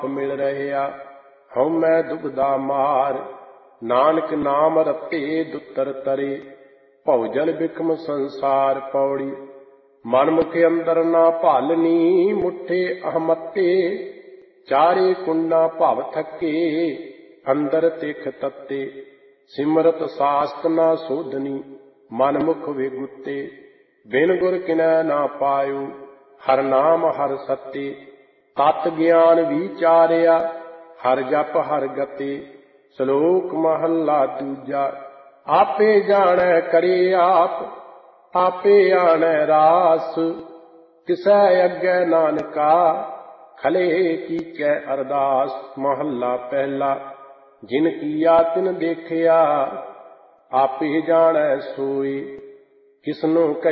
ਮਿਲ ਰਹਿਆ ਹਉ ਮੈਂ ਦੁਬਦਾ ਮਾਰ। ਨਾਨਕ ਨਾਮ ਰਤੇ ਦੁੱਤਰ ਤਰੇ ਭਉ ਜਲ ਬਿਖਮ ਸੰਸਾਰ। ਪੌੜੀ ਮਨ ਮੁਖ ਅੰਦਰ ਨਾ ਭਾਲਨੀ ਮੁੱਠੇ ਅਹਮੱਤੇ। ਚਾਰੇ ਕੁੰਡਾ ਭਵ ਥੱਕੇ ਅੰਦਰ ਤਿਖ ਤੱਤੇ। ਸਿਮਰਤ ਸਾਸਤ ਨਾ ਸੋਧਨੀ ਮਨ ਮੁਖ ਵਿਗੁੱਤੇ। ਬਿਨ ਗੁਰ ਕਿਨੈ ਨਾ ਪਾਇਓ ਹਰ ਨਾਮ ਹਰ ਸੱਤੇ। ਤਤ ਗਿਆਨ ਵਿਚਾਰਿਆ ਹਰ ਜਪ ਹਰ ਗਤੇ। ਸ਼ਲੋਕ ਮਹੱਲਾ ਦੂਜਾ। ਆਪੇ ਜਾਣੈ ਕਰੇ ਆਪ ਆਪੇ ਆਣੈ ਰਾਸ। ਕਿਸੈ ਅੱਗੇ ਨਾਨਕਾ ਖਲੇ ਕੀਚੈ ਅਰਦਾਸ। ਮਹੱਲਾ ਪਹਿਲਾ। ਜਿਨ ਕੀਆ ਤਿਨ ਦੇਖਿਆ ਆਪੇ ਜਾਣੈ ਸੋਈ। ਕਿਸਨੂੰ